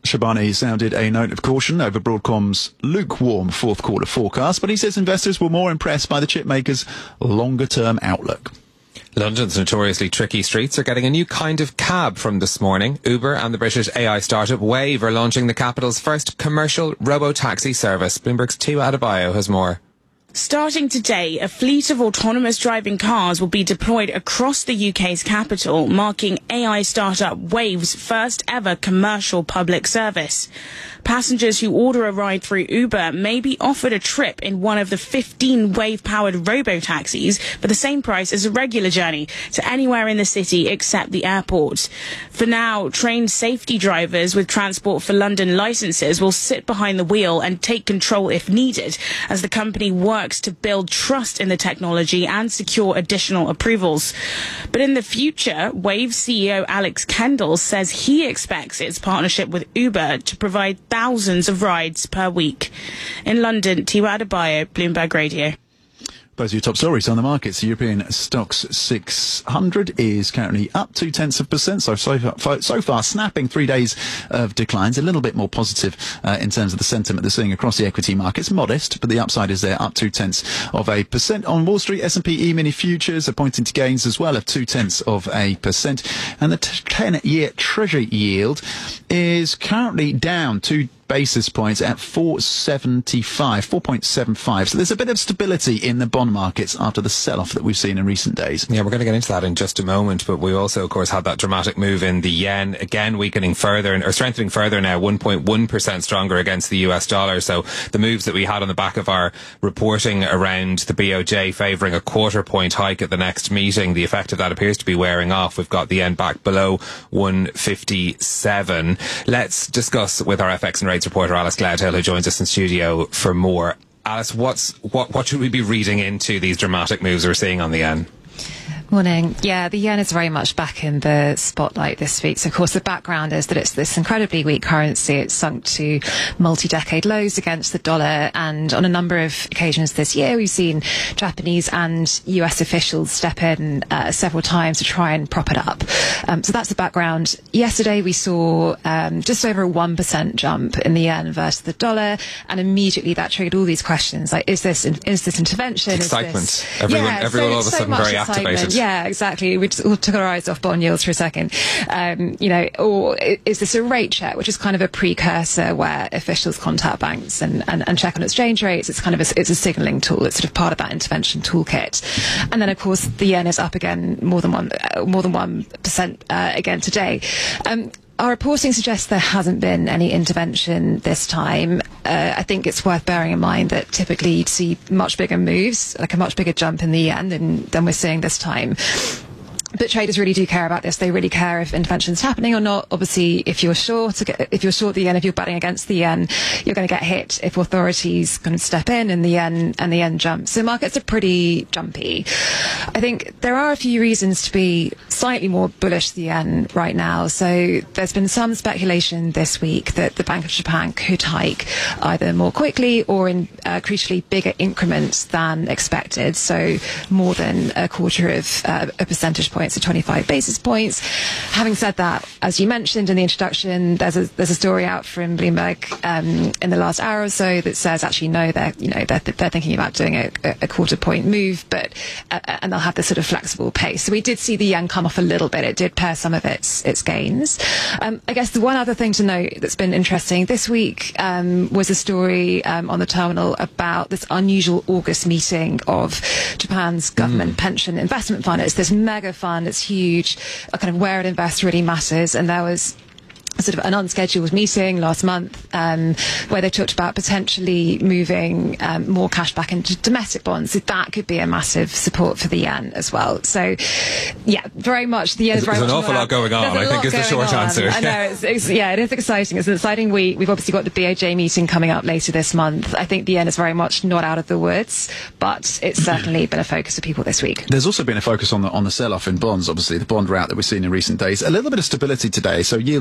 Shabani sounded a note of caution over Broadcom's lukewarm fourth quarter forecast, but he says investors were more impressed by the chip maker's longer-term outlook. London's notoriously tricky streets are getting a new kind of cab from this morning. Uber and the British AI startup Wave are launching the capital's first commercial robo-taxi service. Bloomberg's Tiwa Adebayo has more. Starting today, a fleet of autonomous driving cars will be deployed across the UK's capital, marking AI startup Wave's first ever commercial public service. Passengers who order a ride through Uber may be offered a trip in one of the 15 Wave-powered robo-taxis for the same price as a regular journey to anywhere in the city except the airport. For now, trained safety drivers with Transport for London licences will sit behind the wheel and take control if needed, as the company works to build trust in the technology and secure additional approvals. But in the future, Wave CEO Alex Kendall says he expects its partnership with Uber to provide thousands of rides per week. In London, Tiwa Adebayo, Bloomberg Radio. Those are your top stories on the markets. The European Stocks 600 is currently up 0.2%. So far, snapping 3 days of declines. A little bit more positive in terms of the sentiment they're seeing across the equity markets. Modest, but the upside is there, up 0.2%. On Wall Street, S&P E-mini futures are pointing to gains as well of 0.2%. And the 10-year Treasury yield is currently down 2 basis points at 4.75. So there's a bit of stability in the bond markets after the sell-off that we've seen in recent days. Yeah, we're going to get into that in just a moment, but we also, of course, had that dramatic move in the yen, again weakening further, or strengthening further now, 1.1% stronger against the US dollar. So the moves that we had on the back of our reporting around the BOJ favouring a quarter-point hike at the next meeting, the effect of that appears to be wearing off. We've got the yen back below 157. Let's discuss with our FX and rates reporter Alice Gladhill, who joins us in studio for more. Alice, what should we be reading into these dramatic moves we're seeing on the yen? Morning. Yeah, the yen is very much back in the spotlight this week. So, of course, the background is that it's this incredibly weak currency. It's sunk to multi-decade lows against the dollar. And on a number of occasions this year, we've seen Japanese and US officials step in several times to try and prop it up. So that's the background. Yesterday, we saw just over a 1% jump in the yen versus the dollar. And immediately that triggered all these questions like, is this intervention? Excitement. Everyone all of a sudden very activated. Yeah, exactly. We just all took our eyes off bond yields for a second. Or is this a rate check, which is kind of a precursor where officials contact banks and check on exchange rates? It's kind of it's a signalling tool. It's sort of part of that intervention toolkit. And then, of course, the yen is up again more than 1% again today. Our reporting suggests there hasn't been any intervention this time. I think it's worth bearing in mind that typically you'd see much bigger moves, like a much bigger jump in the yen than we're seeing this time. But traders really do care about this. They really care if intervention's happening or not. Obviously, if you're short the yen, if you're betting against the yen, you're going to get hit if authorities kind of step in and the yen jumps. So markets are pretty jumpy. I think there are a few reasons to be slightly more bullish the yen right now. So there's been some speculation this week that the Bank of Japan could hike either more quickly or in crucially bigger increments than expected. So more than a quarter of a percentage point. So 25 basis points. Having said that, as you mentioned in the introduction, there's a story out from Bloomberg in the last hour or so that says actually no, they're thinking about doing a quarter point move, but and they'll have this sort of flexible pace. So we did see the yen come off a little bit. It did pare some of its gains. I guess the one other thing to note that's been interesting this week was a story on the terminal about this unusual August meeting of Japan's government pension investment fund. It's this mega fund. It's huge, kind of where it invests really matters. And there was sort of an unscheduled meeting last month where they talked about potentially moving more cash back into domestic bonds. So that could be a massive support for the yen as well. So, yeah, very much the yen is very much... There's an awful lot going on, I think, is the short answer. I know, it is exciting. It's an exciting week. We've obviously got the BOJ meeting coming up later this month. I think the yen is very much not out of the woods, but it's certainly been a focus for people this week. There's also been a focus on the sell-off in bonds, obviously, the bond rout that we've seen in recent days. A little bit of stability today, so yields down,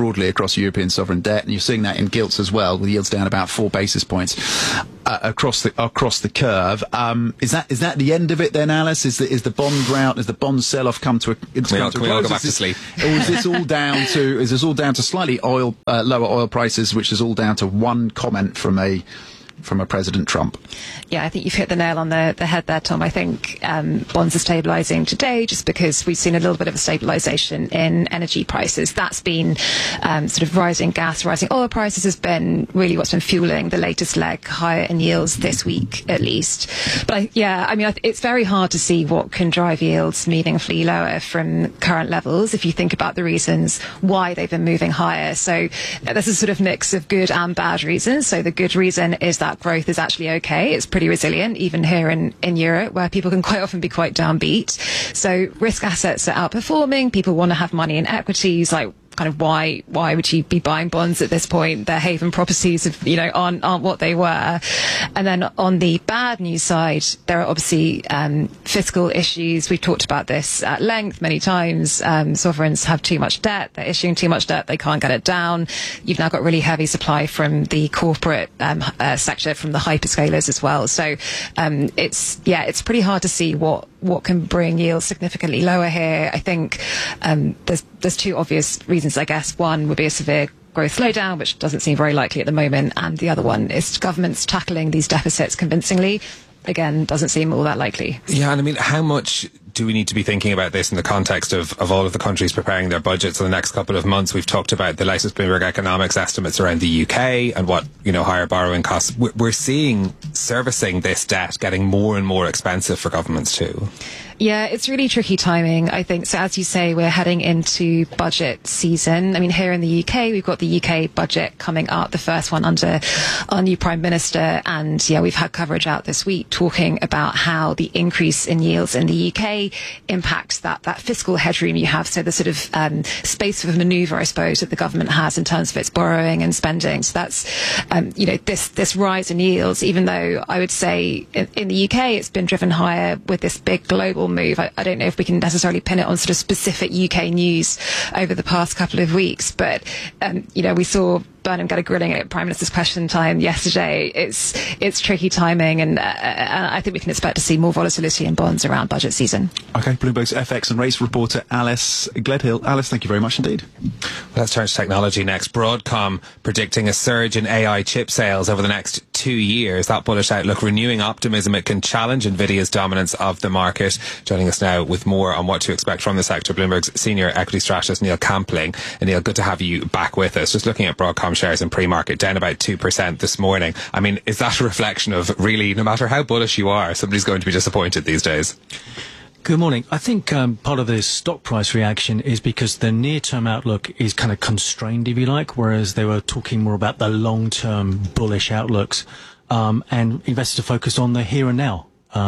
broadly across European sovereign debt, and you're seeing that in gilts as well, with yields down about 4 basis points across the curve. Is that the end of it then, Alice? Is the bond rout, has the bond sell-off come to a close? Can we all go back to sleep? Or is this all down to slightly lower oil prices, which is all down to one comment from a President Trump? Yeah, I think you've hit the nail on the head there, Tom. I think bonds are stabilising today just because we've seen a little bit of a stabilisation in energy prices. That's been sort of rising gas, rising oil prices has been really what's been fueling the latest leg higher in yields this week, at least. But it's very hard to see what can drive yields meaningfully lower from current levels if you think about the reasons why they've been moving higher. So there's a sort of mix of good and bad reasons. So the good reason is that growth is actually okay. It's pretty resilient, even here in Europe, where people can quite often be quite downbeat. So risk assets are outperforming. People want to have money in equities, like kind of why would you be buying bonds at this point? Their haven properties aren't what they were. And then on the bad news side, there are obviously fiscal issues. We've talked about this at length many times. Sovereigns have too much debt. They're issuing too much debt. They can't get it down. You've now got really heavy supply from the corporate sector, from the hyperscalers as well. So it's pretty hard to see what can bring yields significantly lower here. I think there's two obvious reasons, I guess. One would be a severe growth slowdown, which doesn't seem very likely at the moment, and the other one is governments tackling these deficits convincingly. Again, doesn't seem all that likely. Yeah, and I mean, how much do we need to be thinking about this in the context of all of the countries preparing their budgets in the next couple of months? We've talked about the latest Bloomberg economics estimates around the UK and what, higher borrowing costs. We're seeing servicing this debt getting more and more expensive for governments too. Yeah, it's really tricky timing, I think. So as you say, we're heading into budget season. I mean, here in the UK, we've got the UK budget coming up, the first one under our new Prime Minister. And yeah, we've had coverage out this week talking about how the increase in yields in the UK impacts that fiscal headroom you have. So the sort of space for manoeuvre, I suppose, that the government has in terms of its borrowing and spending. So that's, this rise in yields, even though I would say in the UK, it's been driven higher with this big global move. I don't know if we can necessarily pin it on sort of specific UK news over the past couple of weeks, but we saw Burnham get a grilling at Prime Minister's Question Time yesterday. It's tricky timing, and I think we can expect to see more volatility in bonds around budget season. Okay, Bloomberg's FX and rates reporter Alice Gledhill. Alice, thank you very much indeed. Let's turn to technology next. Broadcom predicting a surge in AI chip sales over the next 2 years. That bullish outlook renewing optimism it can challenge Nvidia's dominance of the market. Joining us now with more on what to expect from the sector, Bloomberg's senior equity strategist Neil Campling. And Neil, good to have you back with us. Just looking at Broadcom shares in pre-market, down about 2% this morning. I mean, is that a reflection of really, no matter how bullish you are, somebody's going to be disappointed these days? Good morning. I think part of this stock price reaction is because the near-term outlook is kind of constrained, if you like, whereas they were talking more about the long-term bullish outlooks, and investors are focused on the here and now.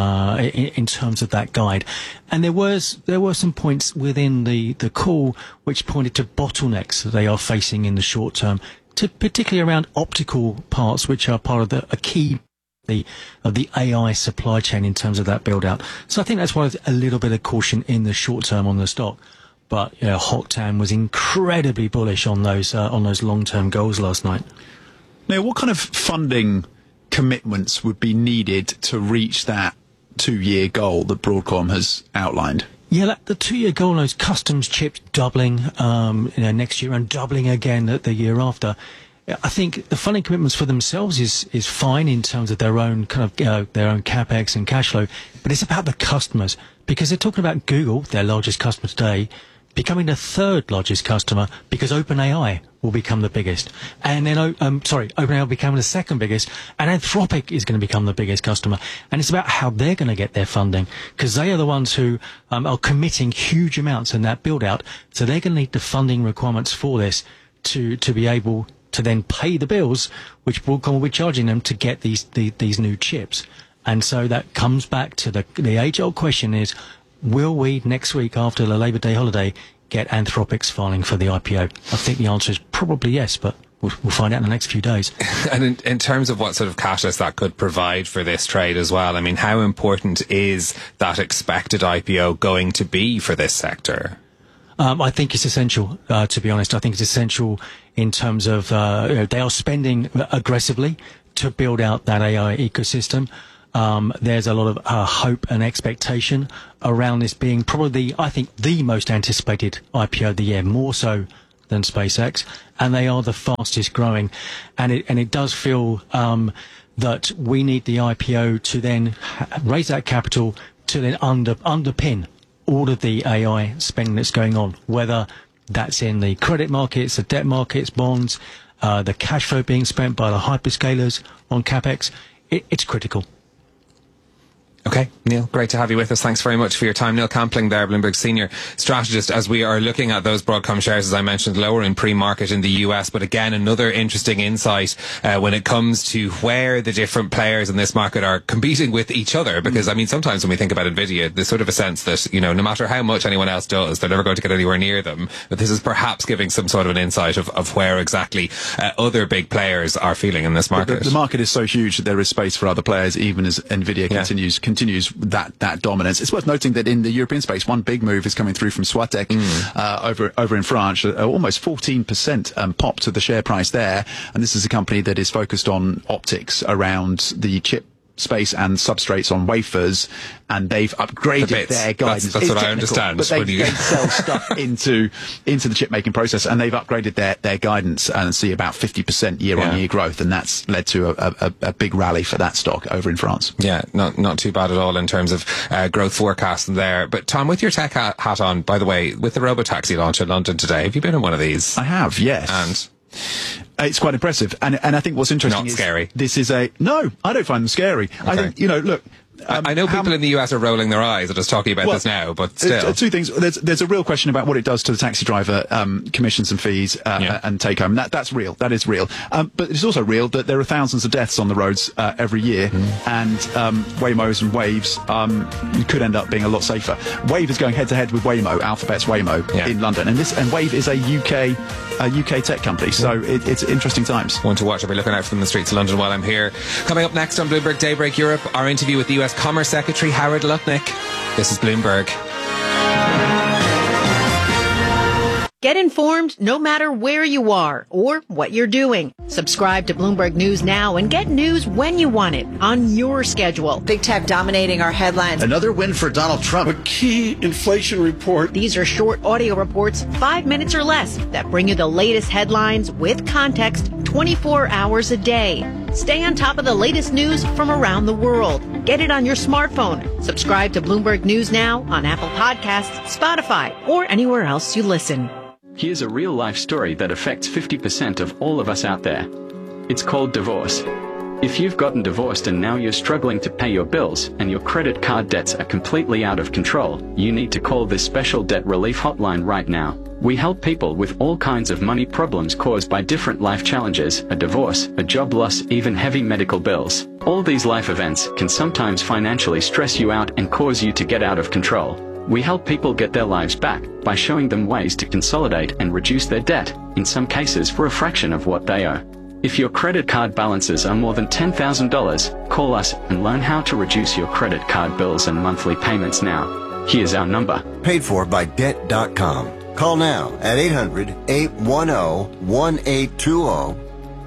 In terms of that guide. And there were some points within the call which pointed to bottlenecks that they are facing in the short term, particularly around optical parts, which are part of a key of the AI supply chain in terms of that build out. So I think that's why a little bit of caution in the short term on the stock. But Hocktam was incredibly bullish on those long-term goals last night. Now, what kind of funding commitments would be needed to reach that 2-year goal that Broadcom has outlined? Yeah, the 2-year goal on those customs chips doubling next year and doubling again the year after. I think the funding commitments for themselves is fine in terms of their own kind of their own capex and cash flow, but it's about the customers, because they're talking about Google, their largest customer today, becoming the third largest customer because OpenAI will become the biggest. And then, OpenAI will become the second biggest, and Anthropic is going to become the biggest customer. And it's about how they're going to get their funding, because they are the ones who are committing huge amounts in that build out. So they're going to need the funding requirements for this to be able to then pay the bills, which Broadcom will be charging them to get these new chips. And so that comes back to the age-old question is, will we next week after the Labor Day holiday get Anthropic's filing for the IPO? I think the answer is probably yes, but we'll find out in the next few days. And in terms of what sort of catalyst that could provide for this trade as well, I mean, how important is that expected IPO going to be for this sector? I think it's essential, to be honest. I think it's essential in terms of they are spending aggressively to build out that AI ecosystem. There's a lot of hope and expectation around this being probably, I think, the most anticipated IPO of the year, more so than SpaceX, and they are the fastest growing. And it does feel that we need the IPO to then raise that capital to then underpin all of the AI spending that's going on, whether that's in the credit markets, the debt markets, bonds, the cash flow being spent by the hyperscalers on CapEx. It's critical. Okay, Neil, great to have you with us. Thanks very much for your time. Neil Campling there, Bloomberg Senior Strategist, as we are looking at those Broadcom shares, as I mentioned, lower in pre-market in the US. But again, another interesting insight when it comes to where the different players in this market are competing with each other. Because, I mean, sometimes when we think about NVIDIA, there's sort of a sense that, you know, no matter how much anyone else does, they're never going to get anywhere near them. But this is perhaps giving some sort of an insight of where exactly other big players are feeling in this market. The market is so huge that there is space for other players, even as NVIDIA continues that dominance. It's worth noting that in the European space, one big move is coming through from Soitec over in France, almost 14% pop to the share price there. And this is a company that is focused on optics around the chip space and substrates on wafers, and they've upgraded their guidance. That's what I understand. But they sell stuff into the chip making process, and they've upgraded their guidance and see about 50% year-on-year growth, and that's led to a big rally for that stock over in France. Yeah, not too bad at all in terms of growth forecast there. But Tom, with your tech hat on, by the way, with the robotaxi launch in London today, have you been in one of these? I have, yes. And it's quite impressive, and I think what's interesting not is scary. This is no, I don't find them scary. Okay. I think, look. I know people in the US are rolling their eyes at us talking about this now, but still. Two things. There's a real question about what it does to the taxi driver commissions and fees and take home. That's real. That is real. But it's also real that there are thousands of deaths on the roads every year, and Waymos and Waves could end up being a lot safer. Wave is going head to head with Waymo, Alphabet's Waymo in London, and Wave is a UK tech company. So it's interesting times. One to watch. I'll be looking out for them in the streets of London while I'm here. Coming up next on Bloomberg Daybreak Europe, our interview with the US Commerce Secretary Howard Lutnick. This is Bloomberg. Get informed no matter where you are or what you're doing. Subscribe to Bloomberg News now and get news when you want it on your schedule. Big tech dominating our headlines. Another win for Donald Trump. A key inflation report. These are short audio reports, 5 minutes or less, that bring you the latest headlines with context 24 hours a day. Stay on top of the latest news from around the world. Get it on your smartphone. Subscribe to Bloomberg News now on Apple Podcasts, Spotify, or anywhere else you listen. Here's a real-life story that affects 50% of all of us out there. It's called divorce. If you've gotten divorced and now you're struggling to pay your bills and your credit card debts are completely out of control, you need to call this special debt relief hotline right now. We help people with all kinds of money problems caused by different life challenges, a divorce, a job loss, even heavy medical bills. All these life events can sometimes financially stress you out and cause you to get out of control. We help people get their lives back by showing them ways to consolidate and reduce their debt, in some cases for a fraction of what they owe. If your credit card balances are more than $10,000, call us and learn how to reduce your credit card bills and monthly payments now. Here's our number. Paid for by Debt.com. Call now at 800-810-1820.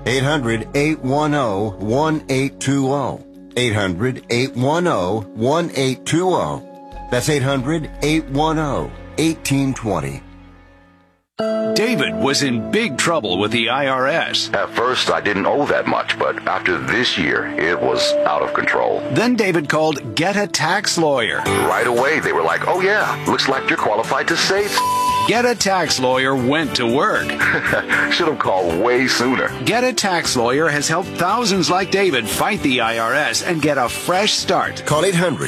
800-810-1820. 800-810-1820. That's 800-810-1820. David was in big trouble with the IRS. At first, I didn't owe that much, but after this year, it was out of control. Then David called Get a Tax Lawyer. Right away, they were like, oh yeah, looks like you're qualified to save. Get a Tax Lawyer went to work. Should have called way sooner. Get a Tax Lawyer has helped thousands like David fight the IRS and get a fresh start. Call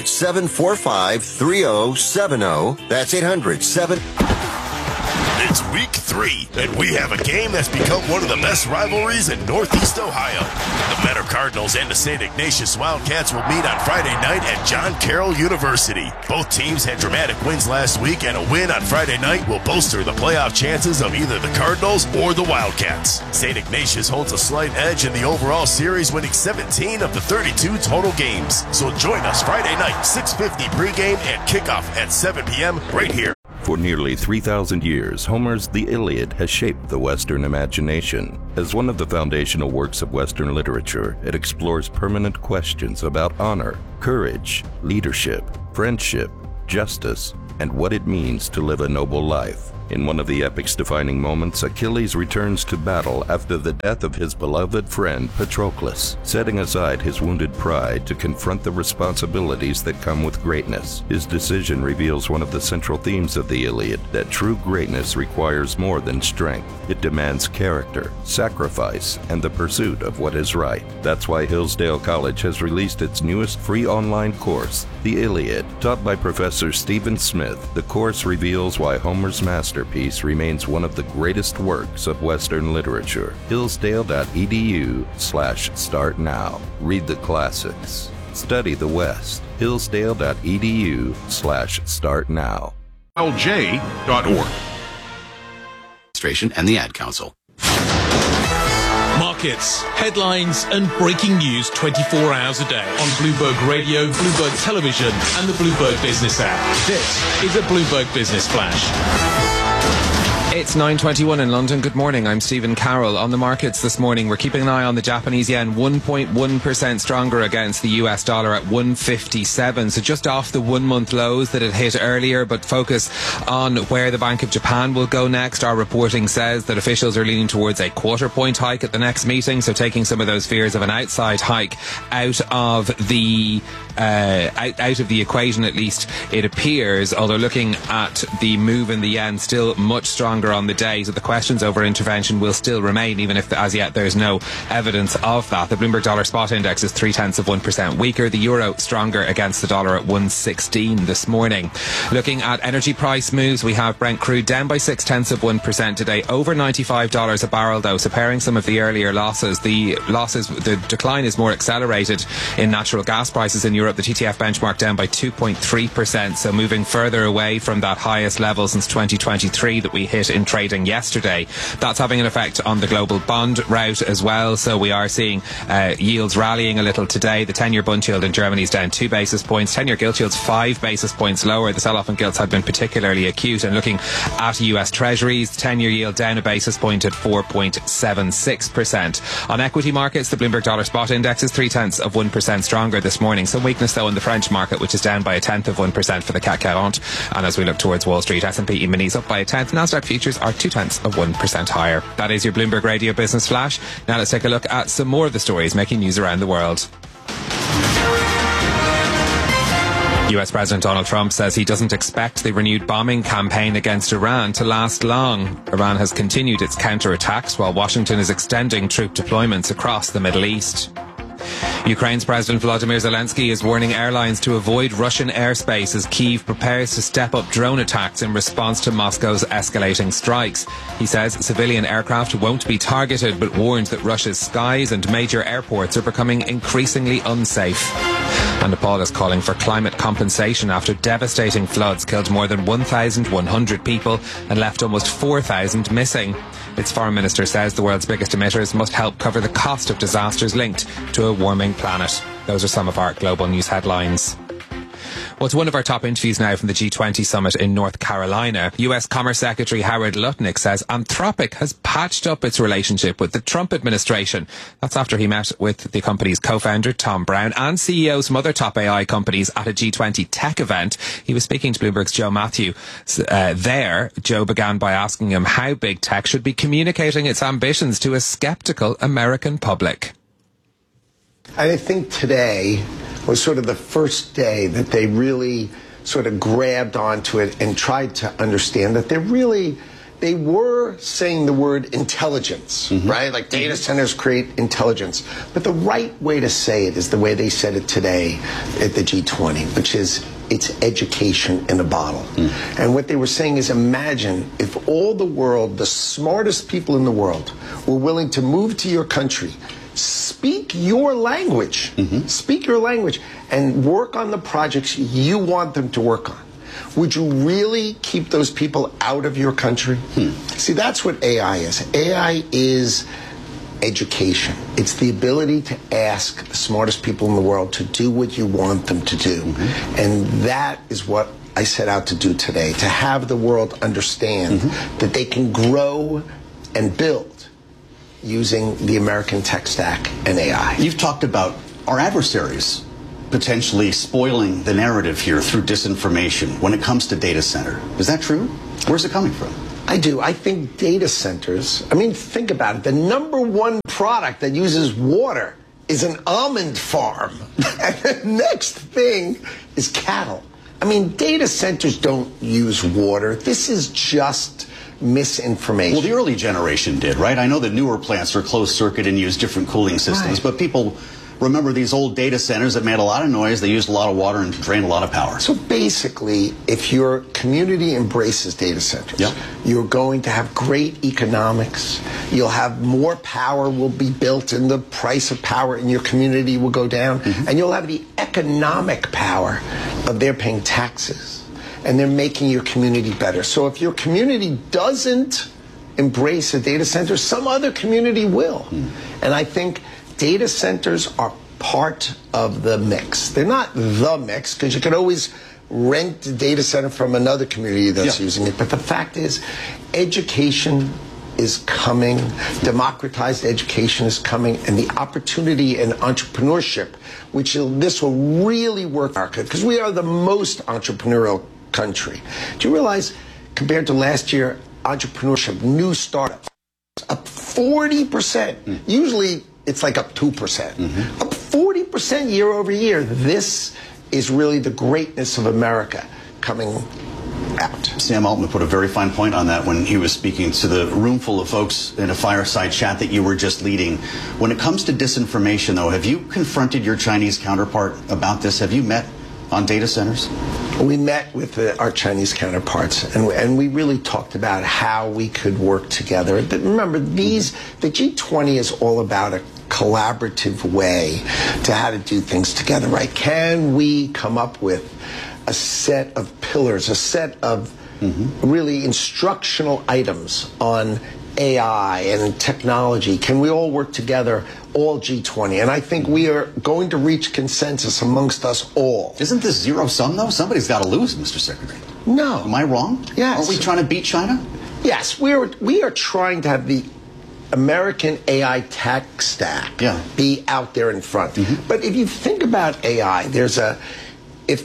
800-745-3070. That's 800-7... It's week 3, and we have a game that's become one of the best rivalries in Northeast Ohio. The Mentor Cardinals and the St. Ignatius Wildcats will meet on Friday night at John Carroll University. Both teams had dramatic wins last week, and a win on Friday night will bolster the playoff chances of either the Cardinals or the Wildcats. St. Ignatius holds a slight edge in the overall series, winning 17 of the 32 total games. So join us Friday night, 6:50 pregame and kickoff at 7 p.m. right here. For nearly 3,000 years, Homer's The Iliad has shaped the Western imagination. As one of the foundational works of Western literature, it explores permanent questions about honor, courage, leadership, friendship, justice, and what it means to live a noble life. In one of the epic's defining moments, Achilles returns to battle after the death of his beloved friend Patroclus, setting aside his wounded pride to confront the responsibilities that come with greatness. His decision reveals one of the central themes of the Iliad, that true greatness requires more than strength. It demands character, sacrifice, and the pursuit of what is right. That's why Hillsdale College has released its newest free online course, The Iliad. Taught by Professor Stephen Smith, the course reveals why Homer's masterpiece remains one of the greatest works of Western literature. Hillsdale.edu/start now. Read the classics. Study the West. Hillsdale.edu/start now. LJ.org. And the Ad Council. Markets, headlines and breaking news 24 hours a day on Bloomberg Radio, Bloomberg Television and the Bloomberg Business app. This is a Bloomberg Business Flash. It's 9:21 in London. Good morning. I'm Stephen Carroll. On the markets this morning, we're keeping an eye on the Japanese yen, 1.1% stronger against the US dollar at 157. So just off the 1 month lows that it hit earlier, but focus on where the Bank of Japan will go next. Our reporting says that officials are leaning towards a quarter point hike at the next meeting, so taking some of those fears of an outside hike out of the equation, at least it appears, although looking at the move in the yen, still much stronger on the day, so the questions over intervention will still remain, even if as yet there's no evidence of that. The Bloomberg Dollar Spot Index is 0.3% weaker. The euro stronger against the dollar at 116 this morning. Looking at energy price moves, we have Brent crude down by 0.6% today, over $95 a barrel though, so pairing some of the earlier losses. The decline is more accelerated in natural gas prices in Europe. The TTF benchmark down by 2.3%, so moving further away from that highest level since 2023 that we hit in trading yesterday. That's having an effect on the global bond route as well, so we are seeing yields rallying a little today. The 10-year bund yield in Germany is down 2 basis points. 10-year gilt yield's 5 basis points lower. The sell-off in gilts had been particularly acute. And looking at US Treasuries, 10-year yield down a basis point at 4.76%. On equity markets, the Bloomberg Dollar Spot Index is 0.3% stronger this morning. Some weakness though in the French market, which is down by 0.1% for the CAC 40. And as we look towards Wall Street, S&P E-minis up by 0.1. Nasdaq futures are 0.2% higher. That is your Bloomberg Radio Business Flash. Now let's take a look at some more of the stories making news around the world. US President Donald Trump says he doesn't expect the renewed bombing campaign against Iran to last long. Iran has continued its counterattacks while Washington is extending troop deployments across the Middle East. Ukraine's President Volodymyr Zelensky is warning airlines to avoid Russian airspace as Kyiv prepares to step up drone attacks in response to Moscow's escalating strikes. He says civilian aircraft won't be targeted, but warns that Russia's skies and major airports are becoming increasingly unsafe. And Nepal is calling for climate compensation after devastating floods killed more than 1,100 people and left almost 4,000 missing. Its foreign minister says the world's biggest emitters must help cover the cost of disasters linked to a warming planet. Those are some of our global news headlines. Well, it's one of our top interviews now from the G20 summit in North Carolina. US Commerce Secretary Howard Lutnick says Anthropic has patched up its relationship with the Trump administration. That's after he met with the company's co-founder Tom Brown and CEOs from other top AI companies at a G20 tech event. He was speaking to Bloomberg's Joe Matthew there. Joe began by asking him how big tech should be communicating its ambitions to a skeptical American public. I think today was sort of the first day that they really sort of grabbed onto it and tried to understand that they were saying the word intelligence, right? Like data centers create intelligence. But the right way to say it is the way they said it today at the G20, which is it's education in a bottle. And what they were saying is, imagine if all the world, the smartest people in the world, were willing to move to your country, speak your language, and work on the projects you want them to work on. Would you really keep those people out of your country? See, that's what AI is. AI is education. It's the ability to ask the smartest people in the world to do what you want them to do. And that is what I set out to do today, to have the world understand that they can grow and build using the American tech stack and AI. You've talked about our adversaries potentially spoiling the narrative here through disinformation when it comes to data center. Is that true? Where's it coming from? I do. I think data centers, I mean, think about it. The number one product that uses water is an almond farm. And the next thing is cattle. I mean, data centers don't use water. This is just misinformation. Well, the early generation did, right? I know the newer plants are closed circuit and use different cooling systems, but people remember these old data centers that made a lot of noise, they used a lot of water and drained a lot of power. So basically, if your community embraces data centers, you're going to have great economics, you'll have more power will be built and the price of power in your community will go down, and you'll have the economic power of they're paying taxes and they're making your community better. So if your community doesn't embrace a data center, some other community will. And I think data centers are part of the mix. They're not the mix, because you can always rent a data center from another community that's using it. But the fact is, education is coming, democratized education is coming, and the opportunity in entrepreneurship, which this will really work for America, because we are the most entrepreneurial country. Do you realize, compared to last year, entrepreneurship, new startups, up 40%. Usually, it's like up 2%. Up 40% year over year. This is really the greatness of America coming out. Sam Altman put a very fine point on that when he was speaking to the room full of folks in a fireside chat that you were just leading. When it comes to disinformation, though, have you confronted your Chinese counterpart about this? Have you met on data centers? We met with our Chinese counterparts, and we really talked about how we could work together. But remember, the G20 is all about a collaborative way to how to do things together, right? Can we come up with a set of pillars, a set of really instructional items on AI and technology? Can we all work together, all G20? And I think we are going to reach consensus amongst us all. Isn't this zero sum, though? Somebody's got to lose, Mr. Secretary. No. Am I wrong? Yes. Aren't we trying to beat China? Yes, we are trying to have the American AI tech stack be out there in front. But if you think about AI, if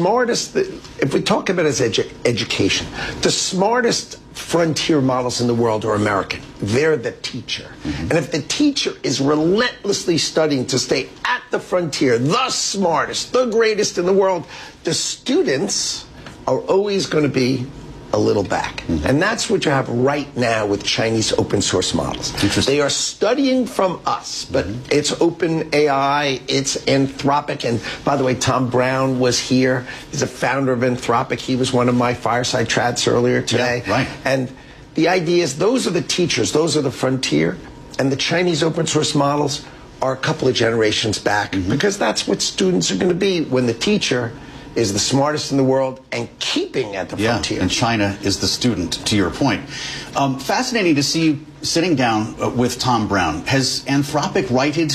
we talk about it as education, the smartest frontier models in the world are American. They're the teacher. And if the teacher is relentlessly studying to stay at the frontier, the smartest, the greatest in the world, the students are always going to be a little back. And that's what you have right now with Chinese open source models. They are studying from us, but it's open AI, it's Anthropic. And by the way, Tom Brown was here. He's a founder of Anthropic. He was one of my fireside chats earlier today. Yeah, right. And the idea is those are the teachers, those are the frontier, and the Chinese open source models are a couple of generations back, because that's what students are going to be when the teacher is the smartest in the world and keeping at the frontier. And China is the student, to your point. Fascinating to see you sitting down with Tom Brown. Has Anthropic righted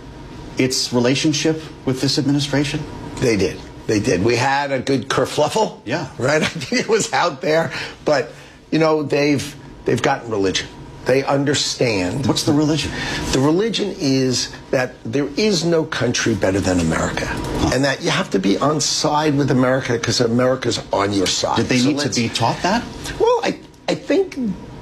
its relationship with this administration? They did. They did. We had a good kerfluffle. Yeah. Right? I think it was out there. But, you know, they've gotten religion. They understand. What's the religion? The religion is that there is no country better than America. And that you have to be on side with America because America's on your side. Did they need to be taught that? Well, I think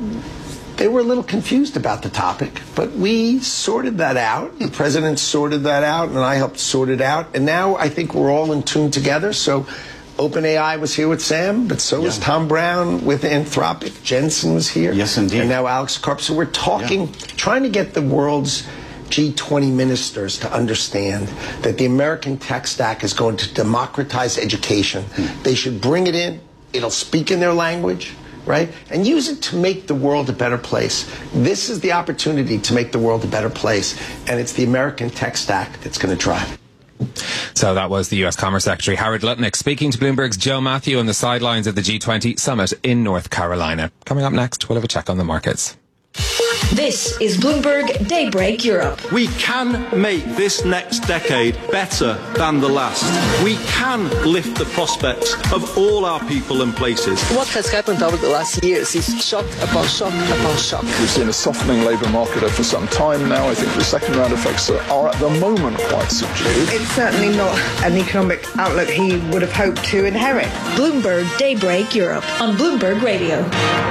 they were a little confused about the topic, but we sorted that out. The president sorted that out, and I helped sort it out. And now I think we're all in tune together. So OpenAI was here with Sam, but so was Tom Brown with Anthropic. Jensen was here. Yes, indeed. And now Alex Karp. So we're talking, trying to get the world's G20 ministers to understand that the American tech stack is going to democratize education. They should bring it in. It'll speak in their language, right? And use it to make the world a better place. This is the opportunity to make the world a better place. And it's the American tech stack that's going to drive it. So that was the US Commerce Secretary Howard Lutnick speaking to Bloomberg's Joe Matthew on the sidelines of the G20 summit in North Carolina. Coming up next, we'll have a check on the markets. This is Bloomberg Daybreak Europe. We can make this next decade better than the last. We can lift the prospects of all our people and places. What has happened over the last years is shock upon shock upon shock. We've seen a softening labour market for some time now. I think the second round effects are at the moment quite subdued. It's certainly not an economic outlook he would have hoped to inherit. Bloomberg Daybreak Europe on Bloomberg Radio.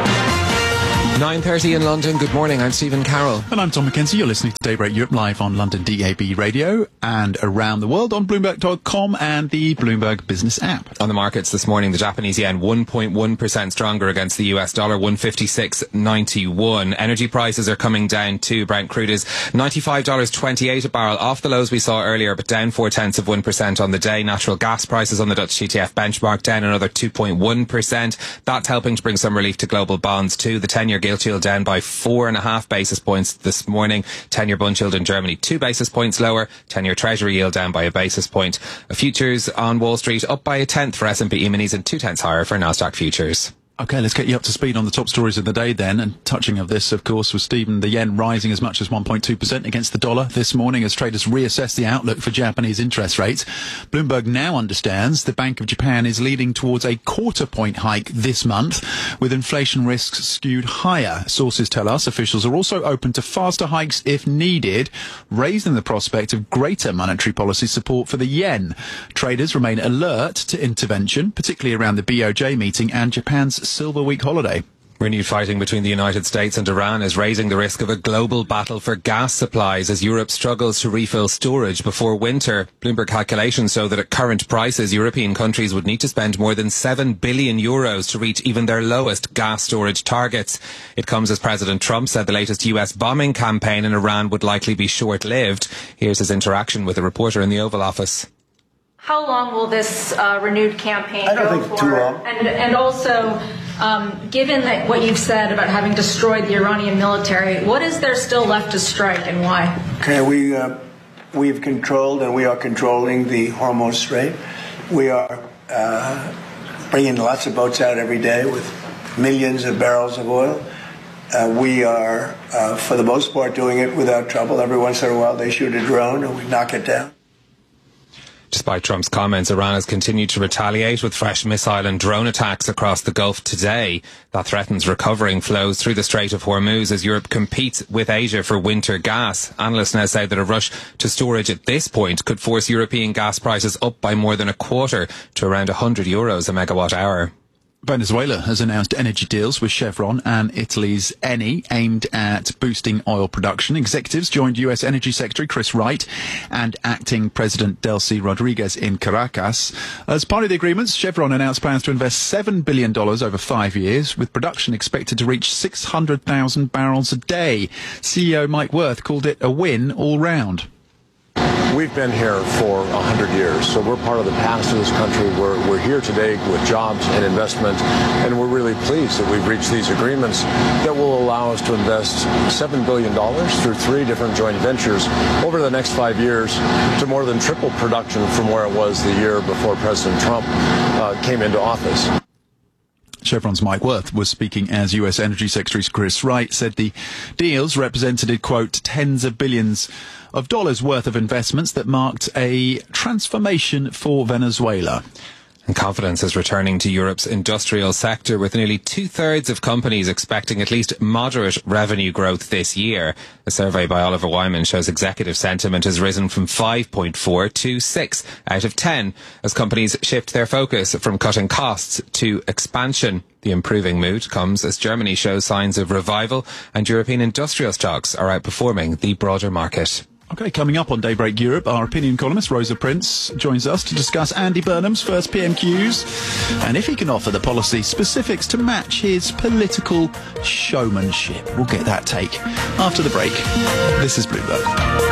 9:30 in London. Good morning. I'm Stephen Carroll. And I'm Tom McKenzie. You're listening to Daybreak Europe live on London DAB radio and around the world on Bloomberg.com and the Bloomberg Business app. On the markets this morning, the Japanese yen 1.1% stronger against the US dollar, 156.91. Energy prices are coming down too. Brent crude is $95.28 a barrel, off the lows we saw earlier, but down 0.4% on the day. Natural gas prices on the Dutch TTF benchmark down another 2.1%. That's helping to bring some relief to global bonds too. The 10-year gilt yield down by 4.5 basis points this morning. 10-year bund yield in Germany 2 basis points lower. 10-year treasury yield down by a basis point. Futures on Wall Street up by 1/10 for S&P E-minis and 0.2 higher for Nasdaq futures. Okay, let's get you up to speed on the top stories of the day then. And touching of this, of course, was Stephen, the yen rising as much as 1.2% against the dollar this morning as traders reassess the outlook for Japanese interest rates. Bloomberg now understands the Bank of Japan is leading towards a quarter-point hike this month, with inflation risks skewed higher. Sources tell us officials are also open to faster hikes if needed, raising the prospect of greater monetary policy support for the yen. Traders remain alert to intervention, particularly around the BOJ meeting and Japan's Silver Week holiday. Renewed fighting between the United States and Iran is raising the risk of a global battle for gas supplies as Europe struggles to refill storage before winter. Bloomberg calculations show that at current prices, European countries would need to spend more than €7 billion to reach even their lowest gas storage targets. It comes as President Trump said the latest US bombing campaign in Iran would likely be short-lived. Here's his interaction with a reporter in the Oval Office. How long will this renewed campaign go for? Too long. And also, given that what you've said about having destroyed the Iranian military, what is there still left to strike and why? Okay, we've controlled and we are controlling the Hormuz Strait. We are bringing lots of boats out every day with millions of barrels of oil. We are, for the most part, doing it without trouble. Every once in a while they shoot a drone and we knock it down. Despite Trump's comments, Iran has continued to retaliate with fresh missile and drone attacks across the Gulf today. That threatens recovering flows through the Strait of Hormuz as Europe competes with Asia for winter gas. Analysts now say that a rush to storage at this point could force European gas prices up by more than a quarter to around €100 a megawatt hour. Venezuela has announced energy deals with Chevron and Italy's Eni aimed at boosting oil production. Executives joined US Energy Secretary Chris Wright and Acting President Delcy Rodriguez in Caracas. As part of the agreements, Chevron announced plans to invest $7 billion over 5 years, with production expected to reach 600,000 barrels a day. CEO Mike Wirth called it a win all round. We've been here for 100 years, so we're part of the past of this country. We're here today with jobs and investment, and we're really pleased that we've reached these agreements that will allow us to invest $7 billion through 3 different joint ventures over the next 5 years to more than triple production from where it was the year before President Trump came into office. Chevron's Mike Wirth was speaking as US Energy Secretary Chris Wright said the deals represented, quote, tens of billions of dollars worth of investments that marked a transformation for Venezuela. And confidence is returning to Europe's industrial sector, with nearly 2/3 of companies expecting at least moderate revenue growth this year. A survey by Oliver Wyman shows executive sentiment has risen from 5.4 to 6 out of 10 as companies shift their focus from cutting costs to expansion. The improving mood comes as Germany shows signs of revival and European industrial stocks are outperforming the broader market. Okay, coming up on Daybreak Europe, our opinion columnist Rosa Prince joins us to discuss Andy Burnham's first PMQs and if he can offer the policy specifics to match his political showmanship. We'll get that take after the break. This is Bloomberg.